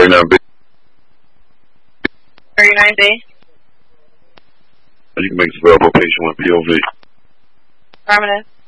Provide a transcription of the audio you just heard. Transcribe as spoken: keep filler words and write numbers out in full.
thirty-nine B. thirty-nine B. You can make this available patient with P O V. Affirmative.